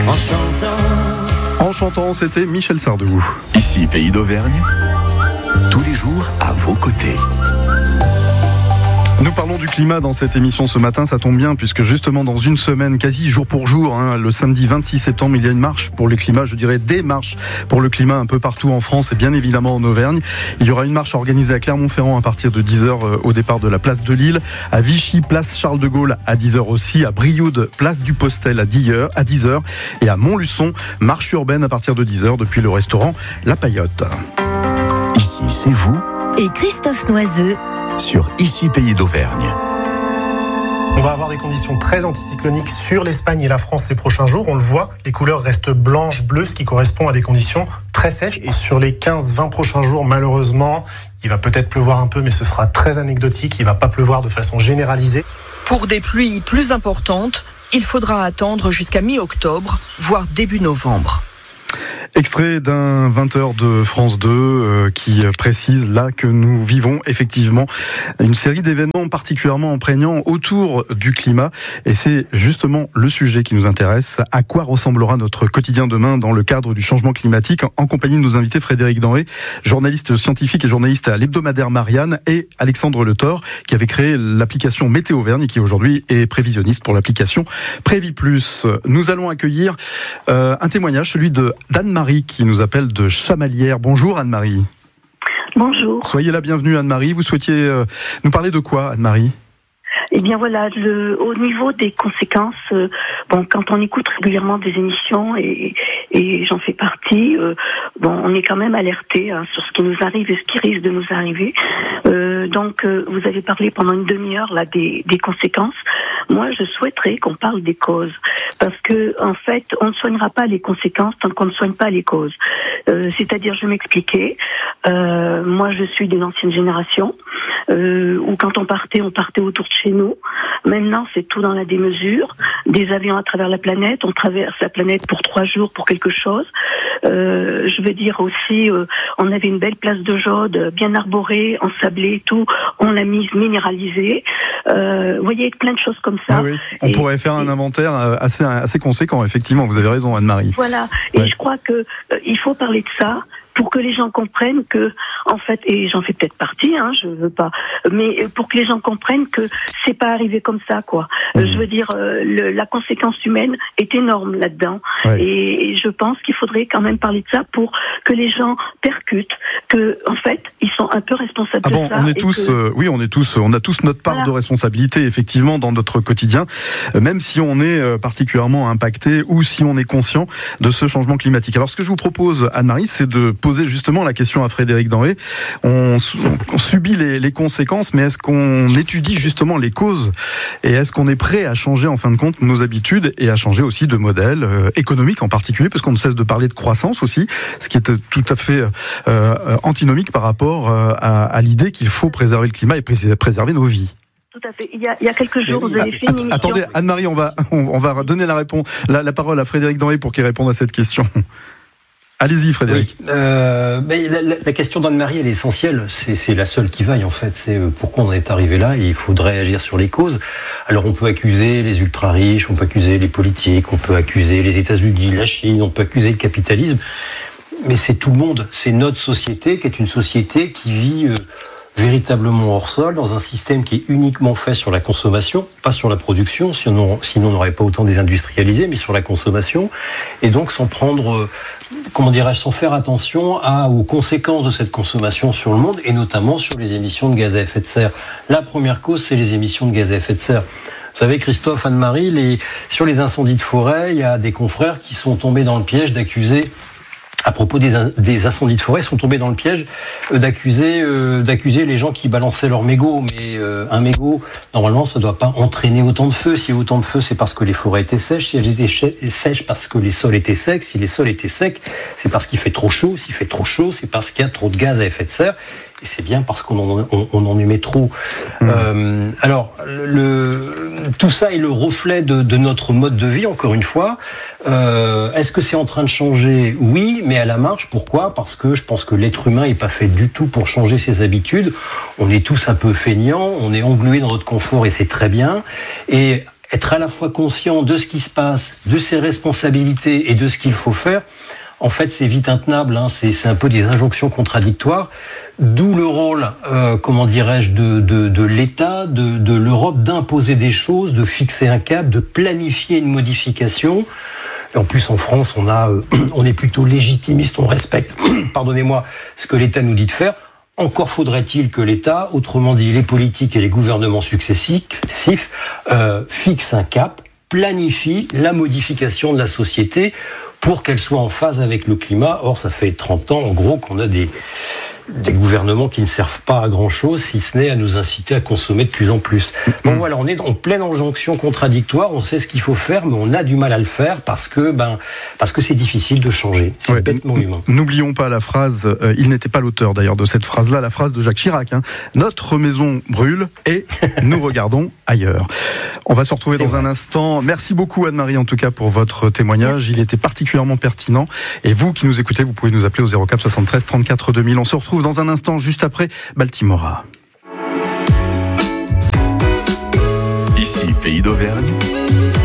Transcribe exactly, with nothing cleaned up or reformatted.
En chantant. En chantant, c'était Michel Sardou. Ici, Pays d'Auvergne, tous les jours à vos côtés. Nous parlons du climat dans cette émission ce matin, ça tombe bien puisque justement dans une semaine, quasi jour pour jour, hein, le samedi vingt-six septembre, il y a une marche pour le climat, je dirais des marches pour le climat un peu partout en France et bien évidemment en Auvergne. Il y aura une marche organisée à Clermont-Ferrand à partir de dix heures euh, au départ de la place de Lille, à Vichy, place Charles de Gaulle à dix heures aussi, à Brioude, place du Postel à dix heures et à Montluçon, marche urbaine à partir de dix heures depuis le restaurant La Paillote. Ici, c'est vous et Christophe Noiseux sur Ici Pays d'Auvergne. On va avoir des conditions très anticycloniques sur l'Espagne et la France ces prochains jours. On le voit, les couleurs restent blanches, bleues, ce qui correspond à des conditions très sèches. Et sur les quinze vingt prochains jours, malheureusement, il va peut-être pleuvoir un peu, mais ce sera très anecdotique. Il ne va pas pleuvoir de façon généralisée. Pour des pluies plus importantes, il faudra attendre jusqu'à mi-octobre, voire début novembre. Extrait d'un vingt heures de France deux euh, qui précise là que nous vivons effectivement une série d'événements particulièrement prégnants autour du climat et c'est justement le sujet qui nous intéresse. À quoi ressemblera notre quotidien demain dans le cadre du changement climatique, en compagnie de nos invités Frédéric Denré, journaliste scientifique et journaliste à l'hebdomadaire Marianne, et Alexandre Le Thor qui avait créé l'application Météo Auvergne et qui aujourd'hui est prévisionniste pour l'application Prévi Plus. Nous allons accueillir euh, un témoignage, celui de d'Anne-Marie qui nous appelle de Chamalières. Bonjour Anne-Marie. Bonjour. Soyez la bienvenue Anne-Marie. Vous souhaitiez euh, nous parler de quoi Anne-Marie ? Eh bien voilà, le, au niveau des conséquences, euh, bon, quand on écoute régulièrement des émissions et, et j'en fais partie, euh, bon, on est quand même alerté hein, sur ce qui nous arrive et ce qui risque de nous arriver. Euh, donc, euh, vous avez parlé pendant une demi-heure là des, des conséquences. Moi, je souhaiterais qu'on parle des causes, parce que en fait, on ne soignera pas les conséquences tant qu'on ne soigne pas les causes. Euh, c'est-à-dire, je vais m'expliquer. Euh, moi, je suis d'une ancienne génération euh, où quand on partait, on partait autour de chez nous. Maintenant, c'est tout dans la démesure. Des avions à travers la planète. On traverse la planète pour trois jours pour quelque chose. Euh, je veux dire aussi, euh, on avait une belle place de Jaude, bien arborée, ensablée et tout. On l'a mise minéralisée. Euh, vous voyez, plein de choses comme ça. Oui, oui. On et, pourrait faire et, un inventaire assez, assez conséquent, effectivement. Vous avez raison, Anne-Marie. Voilà. Et ouais. Je crois que euh, il faut parler de ça pour que les gens comprennent que, en fait, et j'en fais peut-être partie, hein, je veux pas, mais pour que les gens comprennent que c'est pas arrivé comme ça, quoi. Mmh. Je veux dire, euh, le, la conséquence humaine est énorme là-dedans, ouais. et, et je pense qu'il faudrait quand même parler de ça pour que les gens percutent que, en fait, ils sont un peu responsables ah bon, de ça. On est tous, que... euh, oui, on est tous, on a tous notre part voilà. de responsabilité, effectivement, dans notre quotidien, euh, même si on est euh, particulièrement impacté ou si on est conscient de ce changement climatique. Alors, ce que je vous propose, Anne-Marie, c'est de poser justement la question à Frédéric Denré. On, on subit les, les conséquences, mais est-ce qu'on étudie justement les causes et est-ce qu'on est prêt à changer en fin de compte nos habitudes et à changer aussi de modèle euh, économique en particulier, parce qu'on ne cesse de parler de croissance aussi, ce qui est tout à fait euh, antinomique par rapport euh, à, à l'idée qu'il faut préserver le climat et préserver nos vies. Tout à fait. Il y a, il y a quelques jours, vous avez fait une émission. Attendez, Anne-Marie, on va, on, on va donner la, réponse, la, la parole à Frédéric Denré pour qu'il réponde à cette question. Allez-y, Frédéric. Oui, euh, mais la, la, la question d'Anne-Marie, elle est essentielle. C'est, c'est la seule qui vaille, en fait. C'est pourquoi on en est arrivé là. Et il faudrait agir sur les causes. Alors, on peut accuser les ultra-riches, on peut accuser les politiques, on peut accuser les États-Unis, la Chine, on peut accuser le capitalisme. Mais c'est tout le monde. C'est notre société qui est une société qui vit euh, véritablement hors sol, dans un système qui est uniquement fait sur la consommation, pas sur la production, sinon, sinon on n'aurait pas autant désindustrialisé, mais sur la consommation, et donc sans prendre, euh, comment dirais-je, sans faire attention à, aux conséquences de cette consommation sur le monde, et notamment sur les émissions de gaz à effet de serre. La première cause, c'est les émissions de gaz à effet de serre. Vous savez, Christophe, Anne-Marie, les, sur les incendies de forêt, il y a des confrères qui sont tombés dans le piège d'accuser, à propos des, des incendies de forêt, sont tombés dans le piège d'accuser, euh, d'accuser les gens qui balançaient leurs mégots. Mais euh, un mégot, normalement, ça ne doit pas entraîner autant de feu. S'il y a autant de feu, c'est parce que les forêts étaient sèches. Si elles étaient sèches, parce que les sols étaient secs. Si les sols étaient secs, c'est parce qu'il fait trop chaud. S'il fait trop chaud, c'est parce qu'il y a trop de gaz à effet de serre. Et c'est bien parce qu'on en, on, on en émet trop. Mmh. Euh, alors, le, tout ça est le reflet de, de notre mode de vie, encore une fois. Euh, est-ce que c'est en train de changer ? Oui, mais à la marge. Pourquoi ? Parce que je pense que l'être humain n'est pas fait du tout pour changer ses habitudes. On est tous un peu feignants, on est englués dans notre confort et c'est très bien. Et être à la fois conscient de ce qui se passe, de ses responsabilités et de ce qu'il faut faire, en fait, c'est vite intenable, hein. c'est, c'est un peu des injonctions contradictoires, d'où le rôle, euh, comment dirais-je, de, de, de l'État, de, de l'Europe, d'imposer des choses, de fixer un cap, de planifier une modification. Et en plus, en France, on, a, euh, on est plutôt légitimiste, on respecte, pardonnez-moi, ce que l'État nous dit de faire. Encore faudrait-il que l'État, autrement dit les politiques et les gouvernements successifs, euh, fixent un cap, planifient la modification de la société pour qu'elle soit en phase avec le climat. Or, ça fait trente ans, en gros, qu'on a des, des gouvernements qui ne servent pas à grand-chose, si ce n'est à nous inciter à consommer de plus en plus. Bon, voilà, on est en pleine injonction contradictoire, on sait ce qu'il faut faire, mais on a du mal à le faire parce que, ben, parce que c'est difficile de changer. C'est ouais, bêtement humain. N'oublions pas la phrase, euh, il n'était pas l'auteur d'ailleurs de cette phrase-là, la phrase de Jacques Chirac, hein. Notre maison brûle et nous regardons ailleurs. On va se retrouver c'est dans vrai. un instant. Merci beaucoup Anne-Marie en tout cas pour votre témoignage. Il était particulièrement pertinent. Et vous qui nous écoutez, vous pouvez nous appeler au zéro quatre soixante-treize trente-quatre deux mille. On se retrouve dans un instant juste après Baltimora. Ici, Pays d'Auvergne.